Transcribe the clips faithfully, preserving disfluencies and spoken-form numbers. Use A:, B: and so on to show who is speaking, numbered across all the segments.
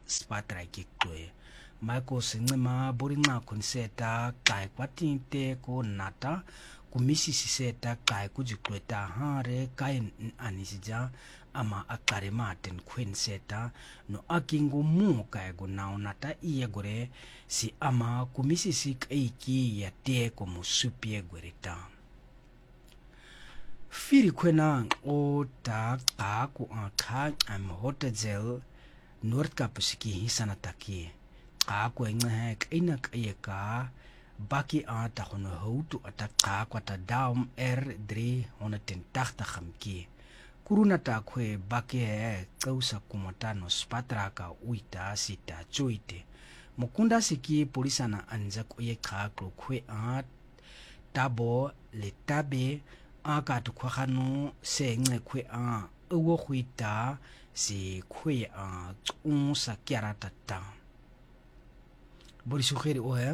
A: spatra kikwe Michael Sincema boringa konseta kai kwatinte ko nata kumisi siseta kai kujikweta hare kai anisija ama akare maten kwenseta no akingo mu kai go naunata iye gore si ama kumisi sik eiki ya te ko musupie goreta firi kwena o ta ka ku akha am hotel North Kapusiki hisanataki ka ku ngahek inak ayeka baki ata hono houtu ataka kwata daum R three eighty hamki kuruna ta kwe baki he kausa kumatano spatraka uita sita choite mukunda siki polisana anja kuye ka kwe a tabo le tabe aka tukhano se nge kwe a uwo khwita si kwe a unsa kiaratata borisugeri ohe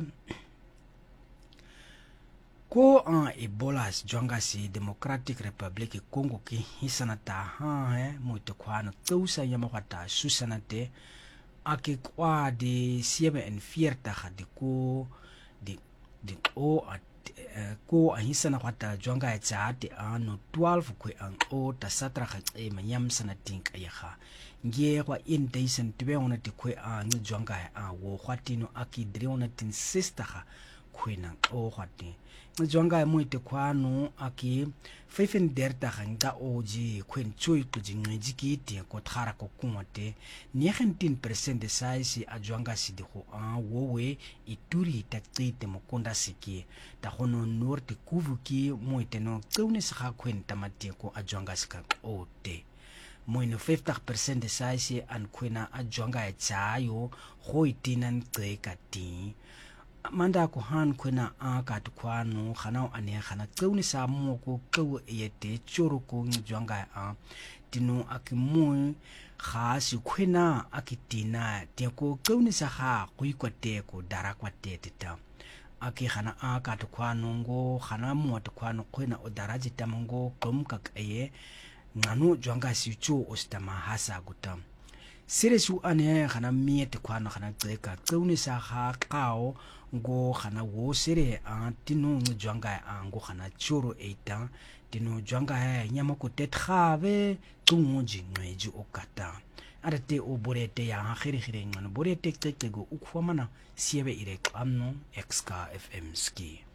A: ko a Ebola jonga si Democratic Republic Congo ki hisanata ha he muito kwano tausa yamawata susanate ake kwa de siebe en vierta de ko de de o at ko a hisana kwata jonga etsate ano twelve kwe ang o tasatra kha e manyam sana tinka yaha ngie kwa in daisen tbe ona te kwe a ngi jonga a wo khwatino aki dre ona tin sister kha kwena o khwati jonga mo te kwano aki five derta khanga oji kwen chui kujingi kiti ko thara ko kumate nineteen percent de size a jonga sidi ko a wowe ituri takite mokonda siki ta hono norte kuvuki mo iteno tsune sa kwen tamati ko a jonga ska ote moino fifty percent de size an kwena a jonga e chayo ho itinan tsekati manda ko han kwena aka tukwano khana ane khana tsuni sa mo ko ko yete choro ko njwanga a tino akimu kha si kwena akitina te ko tsuni sa ha ku ikote ko dara kwate teta aki khana aka tukwano ngo khana mo tukwano kwena o daraji tamango komka kaye nganu jwanga si chu ostama hasa gutam Seresu ane khana miete kwano khana tseka tsuni sa ha kao ngo khana wo sere a tinu njwanga a ngo khana choro eita tinu jwanga ha nyama ko tetkhave tungoji ngweji okata arate o borete ya khiri khiri ngano borete tseke go ukhwamana siebe ire qamno xk fm ski